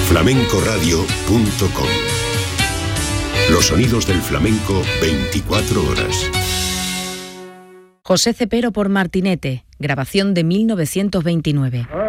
flamencoradio.com. Los sonidos del flamenco 24 horas. José Cepero por Martinete, grabación de 1929.